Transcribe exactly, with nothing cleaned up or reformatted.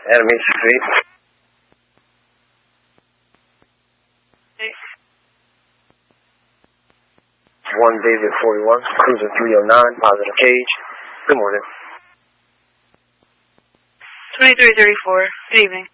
Enemy six eight. One David forty-one, cruiser three oh nine, positive cage. Good morning. twenty-three thirty-four, good evening.